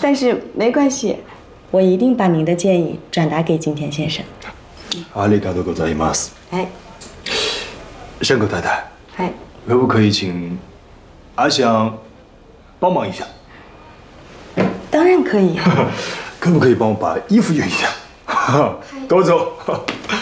但是没关系，我一定把您的建议转达给金田先生。 ありがとうございます。 哎， 山口太太， 哎， 可不可以请阿香帮忙一下？ 当然可以。 可不可以帮我把衣服熨一下？どうぞ。